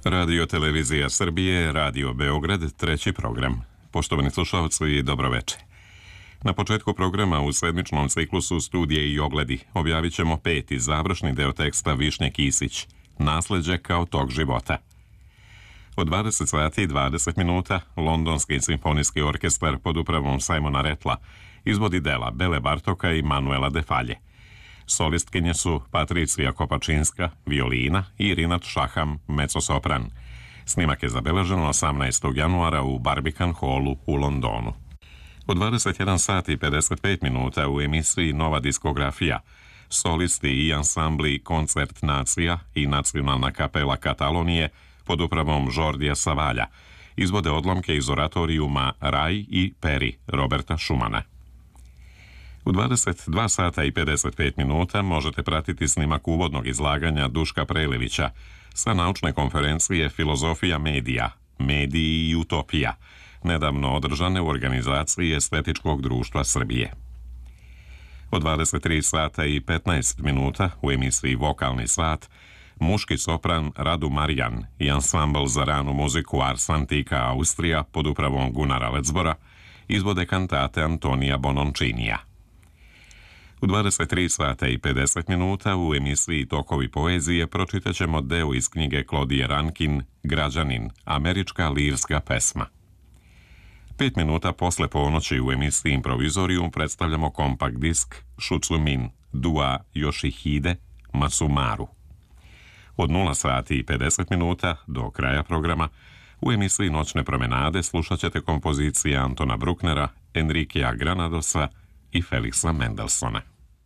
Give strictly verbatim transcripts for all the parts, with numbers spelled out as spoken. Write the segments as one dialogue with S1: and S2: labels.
S1: Radio Televizija Srbije, Radio Beograd, treći program. Poštovani slušalci, dobroveče. Na početku programa u sedmičnom ciklusu Studije i ogledi objavit ćemo peti završni deo teksta Višnje Kisić, Nasleđe kao tok života. Od dvadeset sati i dvadeset minuta Londonski simfonijski orkestar pod upravom Simona Rattla izvodi dela Bele Bartoka i Manuela Defalje. Solistkinje su Patricija Kopačinska, violina, i Rinat Šaham, mezzo-sopran. Snimak je zabeležen osamnaestog januara u Barbican Hallu u Londonu. U dvadeset jedan sati i pedeset pet minuta u emisiji Nova diskografija solisti i ansambli Koncert Nacija i Nacionalna kapela Katalonije pod upravom Žordija Savalja izvode odlomke iz oratorijuma Raj i Peri Roberta Šumana. U dvadeset dva sata i pedeset pet minuta možete pratiti snimak uvodnog izlaganja Duška Prelevića sa naučne konferencije Filozofija medija, mediji i utopija, nedavno održane u organizaciji Estetičkog društva Srbije. Od dvadeset tri sata i petnaest minuta u emisiji Vokalni sat muški sopran Radu Marijan i ansambl za ranu muziku Ars Antica Austrija pod upravom Gunara Lecbora izvode kantate Antonija Bonončinija. U dvadeset tri sata i pedeset minuta u emisiji Tokovi poezije pročitat ćemo deo iz knjige Klodije Rankin Građanin, američka lirska pesma. Pet minuta posle ponoći u emisiji Improvizorijum predstavljamo kompakt disk Šucumin, Dua Yoshihide Masumaru. Od nula sati i pedeset minuta do kraja programa u emisiji Noćne promenade slušat ćete kompozicije Antona Brucknera, Enrikea Granadosa i Felixa Mendelsona.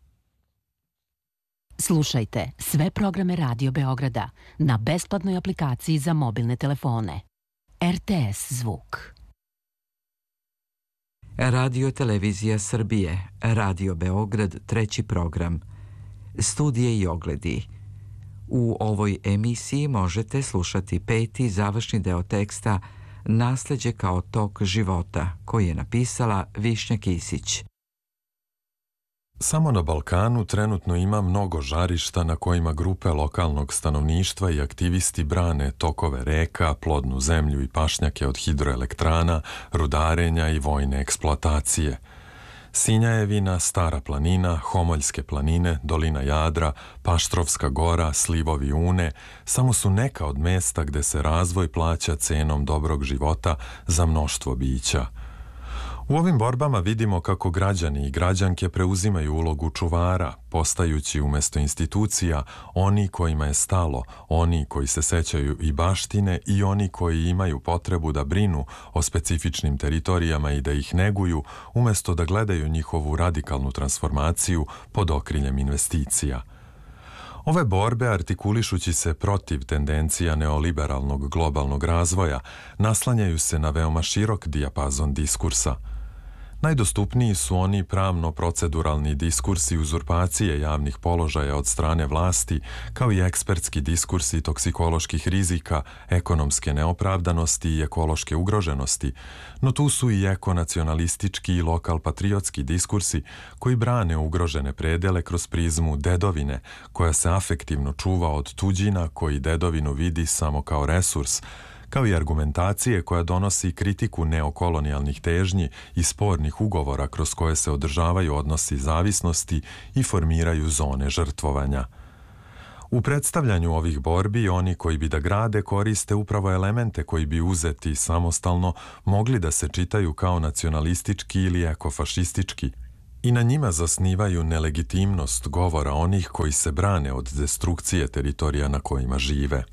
S2: Slušajte sve programe Radio Beograda na besplatnoj aplikaciji za mobilne telefone. R T S Zvuk.
S3: Radio Televizija Srbije, Radio Beograd, treći program. Studije i ogledi. U ovoj emisiji možete slušati peti završni deo teksta Nasleđe kao tok života, koji je napisala Višnja Kisić.
S4: Samo na Balkanu trenutno ima mnogo žarišta na kojima grupe lokalnog stanovništva i aktivisti brane tokove reka, plodnu zemlju i pašnjake od hidroelektrana, rudarenja i vojne eksploatacije. Sinjajevina, Stara planina, Homoljske planine, Dolina Jadra, Paštrovska gora, Slivovi Une samo su neka od mesta gde se razvoj plaća cenom dobrog života za mnoštvo bića. U ovim borbama vidimo kako građani i građanke preuzimaju ulogu čuvara, postajući umesto institucija oni kojima je stalo, oni koji se sećaju i baštine i oni koji imaju potrebu da brinu o specifičnim teritorijama i da ih neguju, umesto da gledaju njihovu radikalnu transformaciju pod okriljem investicija. Ove borbe, artikulišući se protiv tendencija neoliberalnog globalnog razvoja, naslanjaju se na veoma širok dijapazon diskursa. Najdostupniji su oni pravno-proceduralni diskursi uzurpacije javnih položaja od strane vlasti, kao i ekspertski diskursi toksikoloških rizika, ekonomske neopravdanosti i ekološke ugroženosti, no tu su i ekonacionalistički i lokal-patriotski diskursi koji brane ugrožene predele kroz prizmu dedovine, koja se afektivno čuva od tuđina koji dedovinu vidi samo kao resurs, kao i argumentacije koja donosi kritiku neokolonijalnih težnji i spornih ugovora kroz koje se održavaju odnosi zavisnosti i formiraju zone žrtvovanja. U predstavljanju ovih borbi oni koji bi da grade koriste upravo elemente koji bi uzeti samostalno mogli da se čitaju kao nacionalistički ili ekofašistički i na njima zasnivaju nelegitimnost govora onih koji se brane od destrukcije teritorija na kojima žive.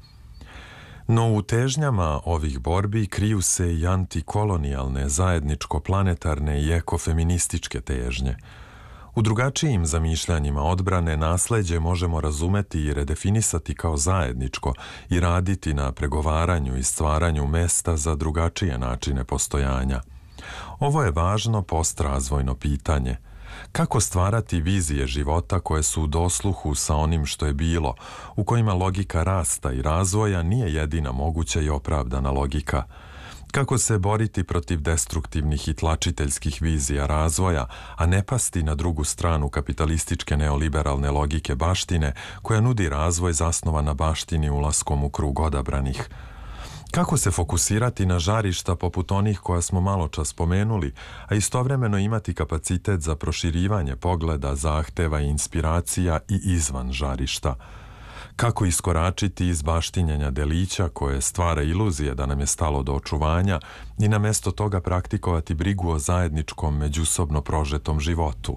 S4: No u težnjama ovih borbi kriju se i antikolonijalne, zajedničko-planetarne i ekofeminističke težnje. U drugačijim zamišljanjima odbrane nasleđe možemo razumeti i redefinisati kao zajedničko i raditi na pregovaranju i stvaranju mesta za drugačije načine postojanja. Ovo je važno postrazvojno pitanje. Kako stvarati vizije života koje su u dosluhu sa onim što je bilo, u kojima logika rasta i razvoja nije jedina moguća i opravdana logika? Kako se boriti protiv destruktivnih i tlačiteljskih vizija razvoja, a ne pasti na drugu stranu kapitalističke neoliberalne logike baštine koja nudi razvoj zasnovan na baštini ulaskom u krug odabranih? Kako se fokusirati na žarišta poput onih koja smo malo čas spomenuli, a istovremeno imati kapacitet za proširivanje pogleda, zahteva i inspiracija i izvan žarišta? Kako iskoračiti iz baštinjenja delića koje stvara iluzije da nam je stalo do očuvanja i namesto toga praktikovati brigu o zajedničkom međusobno prožetom životu?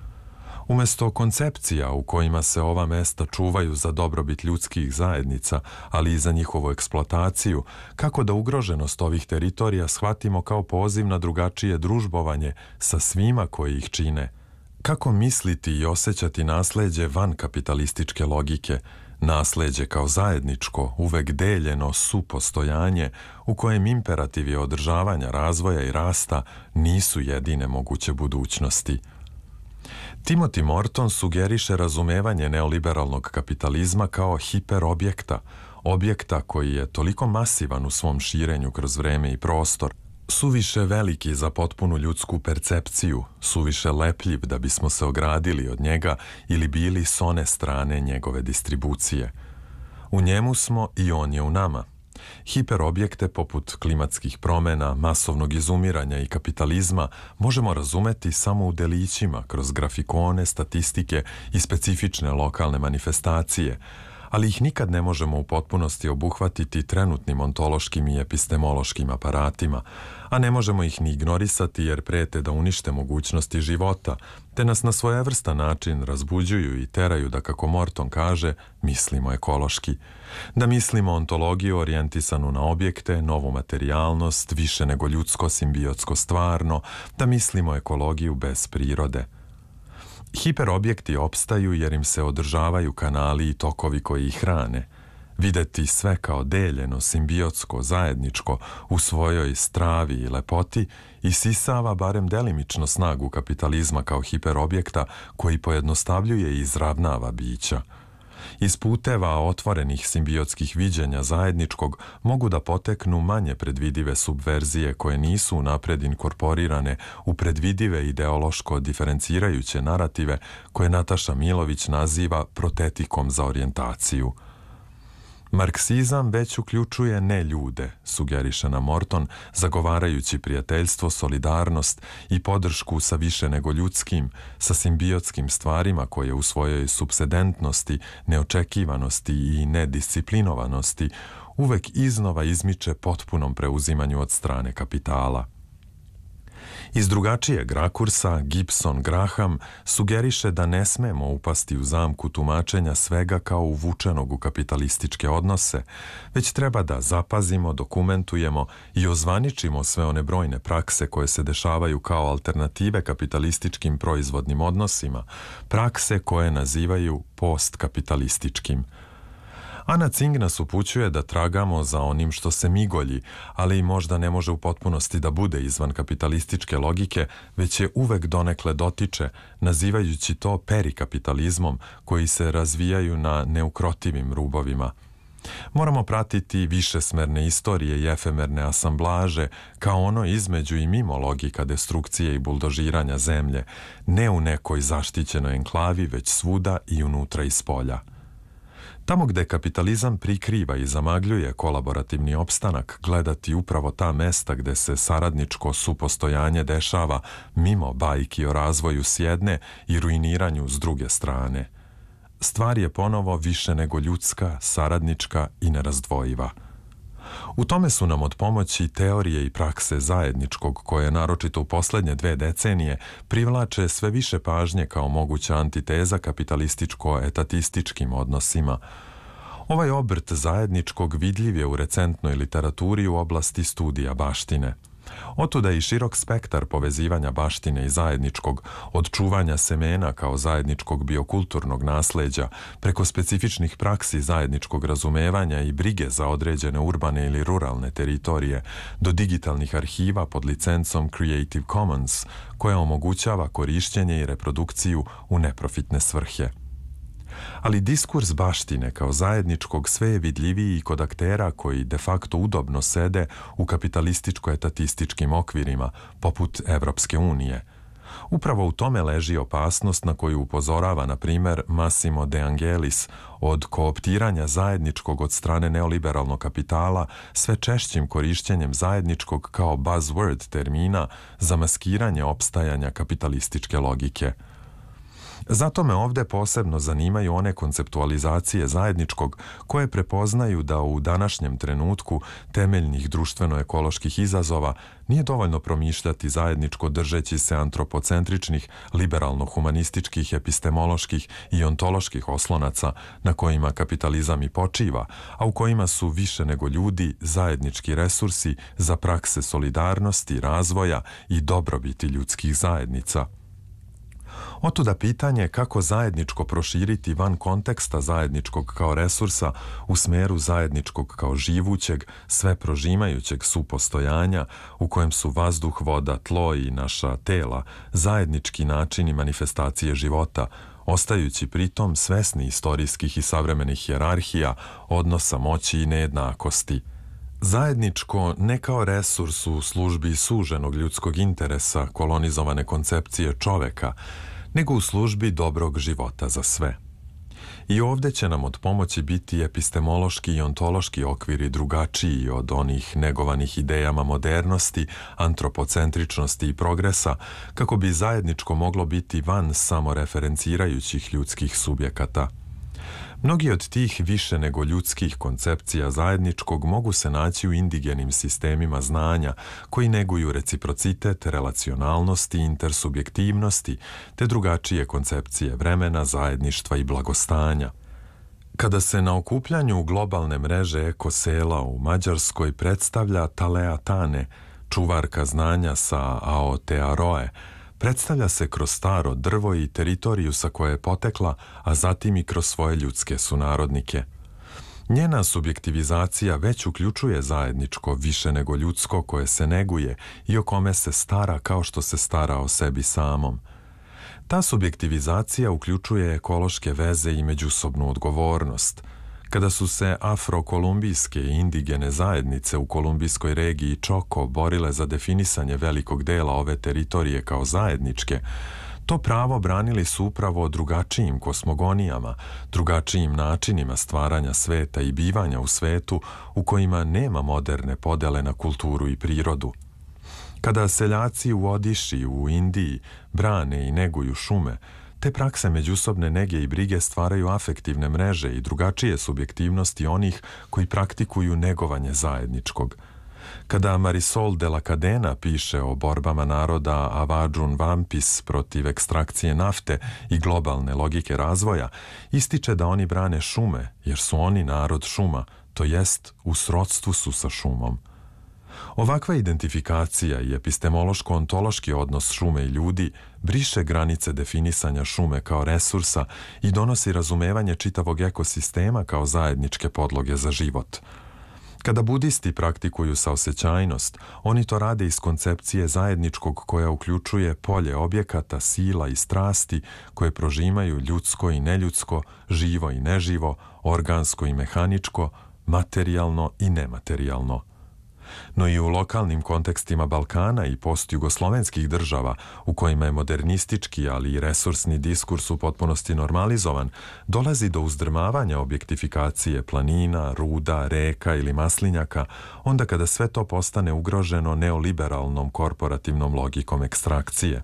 S4: Umesto koncepcija u kojima se ova mesta čuvaju za dobrobit ljudskih zajednica, ali i za njihovu eksploataciju, kako da ugroženost ovih teritorija shvatimo kao poziv na drugačije družbovanje sa svima koji ih čine? Kako misliti i osjećati nasleđe van kapitalističke logike, nasleđe kao zajedničko, uvek deljeno supostojanje u kojem imperativi održavanja, razvoja i rasta nisu jedine moguće budućnosti? Timothy Morton sugeriše razumevanje neoliberalnog kapitalizma kao hiperobjekta, objekta koji je toliko masivan u svom širenju kroz vreme i prostor, suviše veliki za potpunu ljudsku percepciju, suviše lepljiv da bismo se ogradili od njega ili bili s one strane njegove distribucije. U njemu smo i on je u nama. Hiperobjekte poput klimatskih promjena, masovnog izumiranja i kapitalizma možemo razumeti samo u delićima kroz grafikone, statistike i specifične lokalne manifestacije, ali ih nikad ne možemo u potpunosti obuhvatiti trenutnim ontološkim i epistemološkim aparatima, a ne možemo ih ni ignorisati jer prete da unište mogućnosti života, te nas na svojevrstan način razbuđuju i teraju da, kako Morton kaže, mislimo ekološki. Da mislimo ontologiju orijentisanu na objekte, novu materijalnost, više nego ljudsko, simbiotsko stvarno, da mislimo ekologiju bez prirode. Hiperobjekti opstaju jer im se održavaju kanali i tokovi koji ih hrane. Videti sve kao deljeno, simbiotsko, zajedničko u svojoj stravi i lepoti isisava barem delimično snagu kapitalizma kao hiperobjekta koji pojednostavljuje i izravnava bića. Iz puteva otvorenih simbiotskih viđenja zajedničkog mogu da poteknu manje predvidive subverzije koje nisu unapred inkorporirane u predvidive ideološko diferencirajuće narative koje Nataša Milović naziva protetikom za orijentaciju. Marksizam već uključuje ne ljude, sugeriše nam Morton, zagovarajući prijateljstvo, solidarnost i podršku sa više nego ljudskim, sa simbiotskim stvarima koje u svojoj supsedentnosti, neočekivanosti i nedisciplinovanosti uvek iznova izmiče potpunom preuzimanju od strane kapitala. Iz drugačijeg rakursa Gibson Graham sugeriše da ne smemo upasti u zamku tumačenja svega kao uvučenog u kapitalističke odnose, već treba da zapazimo, dokumentujemo i ozvaničimo sve one brojne prakse koje se dešavaju kao alternative kapitalističkim proizvodnim odnosima, prakse koje nazivaju postkapitalističkim. Ana Cing nas upućuje da tragamo za onim što se migolji, ali i možda ne može u potpunosti da bude izvan kapitalističke logike, već je uvek donekle dotiče, nazivajući to perikapitalizmom, koji se razvijaju na neukrotivim rubovima. Moramo pratiti višesmerne istorije i efemerne asamblaže kao ono između i mimo logika destrukcije i buldožiranja zemlje, ne u nekoj zaštićenoj enklavi, već svuda i unutra i spolja. Tamo gde kapitalizam prikriva i zamagljuje kolaborativni opstanak, gledati upravo ta mesta gde se saradničko supostojanje dešava mimo bajki o razvoju s jedne i ruiniranju s druge strane. Stvar je ponovo više nego ljudska, saradnička i nerazdvojiva. U tome su nam od pomoći teorije i prakse zajedničkog koje, naročito u poslednje dve decenije, privlače sve više pažnje kao moguća antiteza kapitalističko-etatističkim odnosima. Ovaj obrt zajedničkog vidljiv je u recentnoj literaturi u oblasti studija baštine. Otuda i širok spektar povezivanja baštine i zajedničkog, od čuvanja semena kao zajedničkog biokulturnog nasleđa, preko specifičnih praksi zajedničkog razumevanja i brige za određene urbane ili ruralne teritorije, do digitalnih arhiva pod licencom Creative Commons, koja omogućava korišćenje i reprodukciju u neprofitne svrhe. Ali diskurs baštine kao zajedničkog sve je vidljiviji i kod aktera koji de facto udobno sede u kapitalističko-etatističkim okvirima, poput Evropske unije. Upravo u tome leži opasnost na koju upozorava, na primjer, Massimo De Angelis od kooptiranja zajedničkog od strane neoliberalnog kapitala sve češćim korišćenjem zajedničkog kao buzzword termina za maskiranje opstajanja kapitalističke logike. Zato me ovdje posebno zanimaju one konceptualizacije zajedničkog koje prepoznaju da u današnjem trenutku temeljnih društveno-ekoloških izazova nije dovoljno promišljati zajedničko držeći se antropocentričnih, liberalno-humanističkih, epistemoloških i ontoloških oslonaca na kojima kapitalizam i počiva, a u kojima su više nego ljudi zajednički resursi za prakse solidarnosti, razvoja i dobrobiti ljudskih zajednica. Otuda pitanje kako zajedničko proširiti van konteksta zajedničkog kao resursa u smeru zajedničkog kao živućeg, sve prožimajućeg supostojanja u kojem su vazduh, voda, tlo i naša tela zajednički načini manifestacije života, ostajući pritom svesni istorijskih i savremenih hijerarhija, odnosa moći i nejednakosti. Zajedničko ne kao resurs u službi suženog ljudskog interesa kolonizovane koncepcije čoveka, nego u službi dobrog života za sve. I ovdje će nam od pomoći biti epistemološki i ontološki okviri drugačiji od onih negovanih idejama modernosti, antropocentričnosti i progresa, kako bi zajedničko moglo biti van samoreferencirajućih ljudskih subjekata. Mnogi od tih više nego ljudskih koncepcija zajedničkog mogu se naći u indigenim sistemima znanja koji neguju reciprocitet, relacionalnosti, intersubjektivnosti te drugačije koncepcije vremena, zajedništva i blagostanja. Kada se na okupljanju globalne mreže ekosela u Mađarskoj predstavlja Talea Tane, čuvarka znanja sa Aotearoe, predstavlja se kroz staro drvo i teritoriju sa koje je potekla, a zatim i kroz svoje ljudske sunarodnike. Njena subjektivizacija već uključuje zajedničko više nego ljudsko koje se neguje i o kome se stara kao što se stara o sebi samom. Ta subjektivizacija uključuje ekološke veze i međusobnu odgovornost. Kada su se afrokolumbijske i indigene zajednice u kolumbijskoj regiji Čoko borile za definisanje velikog dela ove teritorije kao zajedničke, to pravo branili su upravo drugačijim kosmogonijama, drugačijim načinima stvaranja sveta i bivanja u svetu u kojima nema moderne podele na kulturu i prirodu. Kada seljaci u Odiši u Indiji brane i neguju šume, te prakse međusobne nege i brige stvaraju afektivne mreže i drugačije subjektivnosti onih koji praktikuju negovanje zajedničkog. Kada Marisol de la Cadena piše o borbama naroda Avadžun Vampis protiv ekstrakcije nafte i globalne logike razvoja, ističe da oni brane šume jer su oni narod šuma, to jest u srodstvu su sa šumom. Ovakva identifikacija i epistemološko-ontološki odnos šume i ljudi briše granice definisanja šume kao resursa i donosi razumevanje čitavog ekosistema kao zajedničke podloge za život. Kada budisti praktikuju saosećajnost, oni to rade iz koncepcije zajedničkog koja uključuje polje objekata, sila i strasti koje prožimaju ljudsko i neljudsko, živo i neživo, organsko i mehaničko, materijalno i nematerijalno. No i u lokalnim kontekstima Balkana i postjugoslovenskih država, u kojima je modernistički, ali i resursni diskurs u potpunosti normalizovan, dolazi do uzdrmavanja objektifikacije planina, ruda, reka ili maslinjaka, onda kada sve to postane ugroženo neoliberalnom korporativnom logikom ekstrakcije.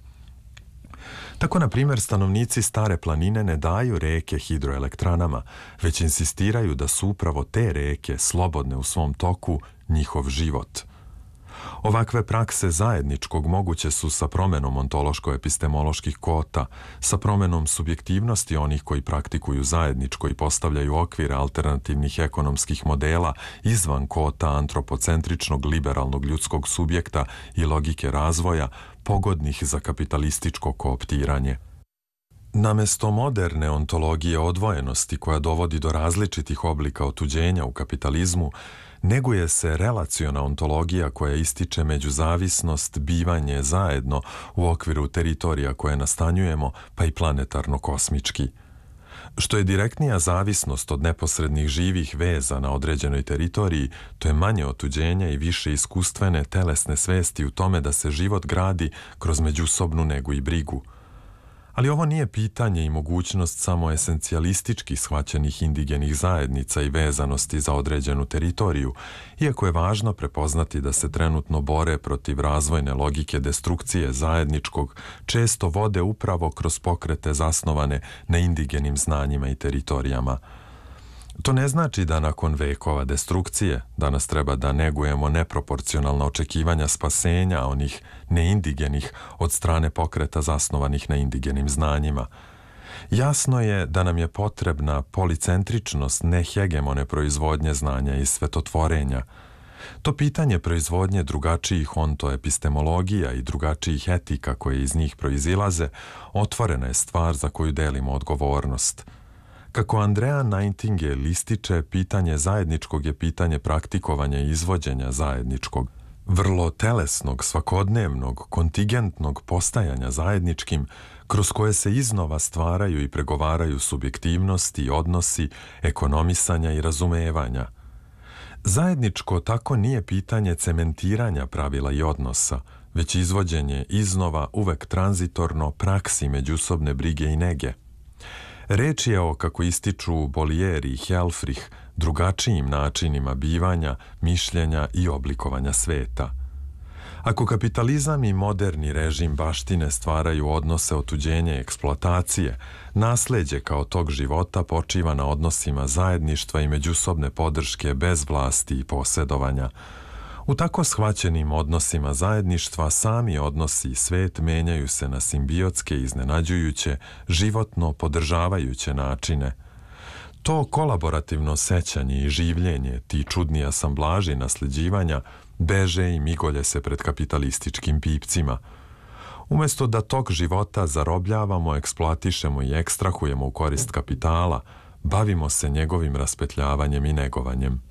S4: Tako, na primjer, stanovnici Stare planine ne daju reke hidroelektranama, već insistiraju da su upravo te reke, slobodne u svom toku, njihov život. Ovakve prakse zajedničkog moguće su sa promenom ontološko-epistemoloških kota, sa promenom subjektivnosti onih koji praktikuju zajedničko i postavljaju okvire alternativnih ekonomskih modela izvan kota antropocentričnog liberalnog ljudskog subjekta i logike razvoja, pogodnih za kapitalističko kooptiranje. Namesto moderne ontologije odvojenosti koja dovodi do različitih oblika otuđenja u kapitalizmu, neguje se relaciona ontologija koja ističe međuzavisnost, bivanje zajedno u okviru teritorija koje nastanjujemo, pa i planetarno-kosmički. Što je direktnija zavisnost od neposrednih živih veza na određenoj teritoriji, to je manje otuđenja i više iskustvene telesne svesti u tome da se život gradi kroz međusobnu negu i brigu. Ali ovo nije pitanje i mogućnost samo esencijalistički shvaćenih indigenih zajednica i vezanosti za određenu teritoriju, iako je važno prepoznati da se trenutno bore protiv razvojne logike destrukcije zajedničkog, često vode upravo kroz pokrete zasnovane na indigenim znanjima i teritorijama. To ne znači da nakon vekova destrukcije danas treba da negujemo neproporcionalna očekivanja spasenja onih neindigenih od strane pokreta zasnovanih na indigenim znanjima. Jasno je da nam je potrebna policentričnost nehegemone proizvodnje znanja i svetotvorenja. To pitanje proizvodnje drugačijih ontoepistemologija i drugačijih etika koje iz njih proizilaze otvorena je stvar za koju delimo odgovornost. Kako Andrea Nightingale ističe, pitanje zajedničkog je pitanje praktikovanja i izvođenja zajedničkog, vrlo telesnog, svakodnevnog, kontingentnog postajanja zajedničkim, kroz koje se iznova stvaraju i pregovaraju subjektivnosti, odnosi, ekonomisanja i razumevanja. Zajedničko tako nije pitanje cementiranja pravila i odnosa, već izvođenje iznova uvek tranzitorno praksi međusobne brige i nege. Reč je o, kako ističu Boljeri i Helfrich, drugačijim načinima bivanja, mišljenja i oblikovanja sveta. Ako kapitalizam i moderni režim baštine stvaraju odnose otuđenja i eksploatacije, nasleđe kao tog života počiva na odnosima zajedništva i međusobne podrške bez vlasti i posjedovanja. U tako shvaćenim odnosima zajedništva sami odnosi i svet menjaju se na simbiotske, iznenađujuće, životno podržavajuće načine. To kolaborativno sećanje i življenje, ti čudni asamblaži nasljeđivanja, beže i migolje se pred kapitalističkim pipcima. Umjesto da tog života zarobljavamo, eksploatišemo i ekstrahujemo u korist kapitala, bavimo se njegovim raspetljavanjem i negovanjem.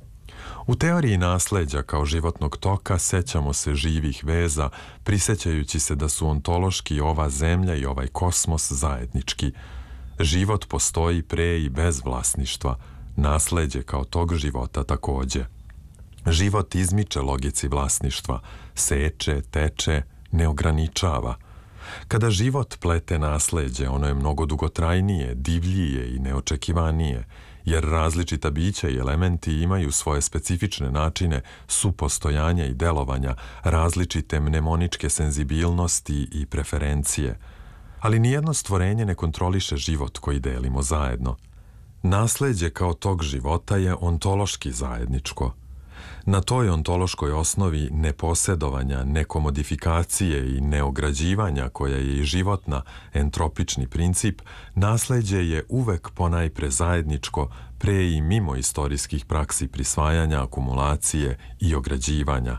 S4: U teoriji nasleđa kao životnog toka sećamo se živih veza, prisjećajući se da su ontološki ova zemlja i ovaj kosmos zajednički. Život postoji pre i bez vlasništva, nasleđe kao tog života takođe. Život izmiče logici vlasništva, seče, teče, ne ograničava. Kada život plete nasleđe, ono je mnogo dugotrajnije, divljije i neočekivanije, jer različita bića i elementi imaju svoje specifične načine supostojanja i delovanja, različite mnemoničke senzibilnosti i preferencije. Ali nijedno stvorenje ne kontroliše život koji delimo zajedno. Nasleđe kao tog života je ontološki zajedničko. Na toj ontološkoj osnovi neposjedovanja, nekomodifikacije i neograđivanja, koja je i životna, entropični princip, nasleđe je uvek ponajpre zajedničko, pre i mimo istorijskih praksi prisvajanja, akumulacije i ograđivanja.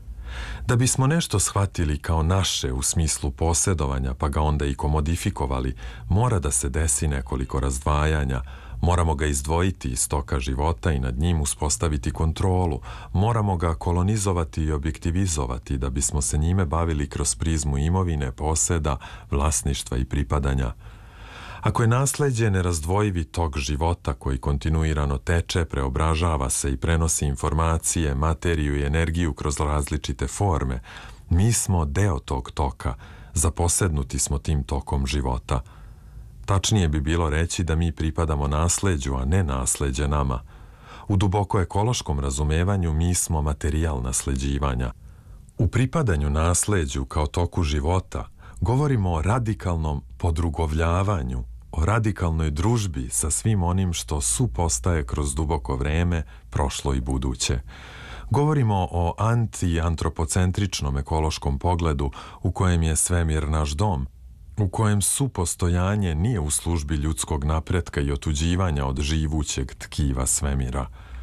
S4: Da bismo nešto shvatili kao naše u smislu posjedovanja, pa ga onda i komodifikovali, mora da se desi nekoliko razdvajanja. Moramo ga izdvojiti iz toka života i nad njim uspostaviti kontrolu. Moramo ga kolonizovati i objektivizovati da bismo se njime bavili kroz prizmu imovine, poseda, vlasništva i pripadanja. Ako je nasleđe nerazdvojivi tok života koji kontinuirano teče, preobražava se i prenosi informacije, materiju i energiju kroz različite forme, mi smo deo tog toka, zaposednuti smo tim tokom života. Tačnije bi bilo reći da mi pripadamo nasleđu, a ne nasleđe nama. U duboko ekološkom razumevanju mi smo materijal nasleđivanja. U pripadanju nasleđu kao toku života govorimo o radikalnom podrugovljavanju, o radikalnoj družbi sa svim onim što supostaje kroz duboko vreme, prošlo i buduće. Govorimo o anti-antropocentričnom ekološkom pogledu u kojem je svemir naš dom, u kojem supostojanje nije u službi ljudskog napretka i otuđivanja od živućeg tkiva svemira.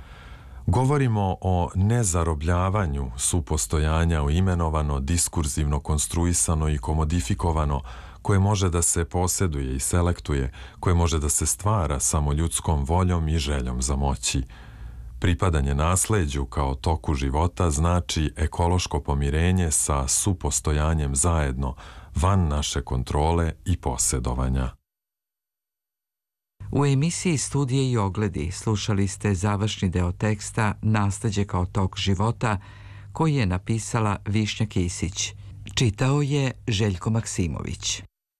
S4: Govorimo o nezarobljavanju supostojanja u imenovano, diskurzivno konstruisano i komodifikovano, koje može da se posjeduje i selektuje, koje može da se stvara samo ljudskom voljom i željom za moći. Pripadanje nasleđu kao toku života znači ekološko pomirenje sa supostojanjem zajedno, van naše kontrole i posjedovanja.
S3: U emisiji Studije i ogledi slušali ste završni deo teksta Nasleđe kao tok života koji je napisala Višnja Kisić. Čitao je Željko Maksimović.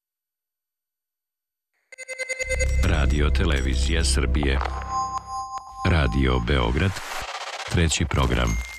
S5: Radio Televizija Srbije. Radio Beograd, treći program.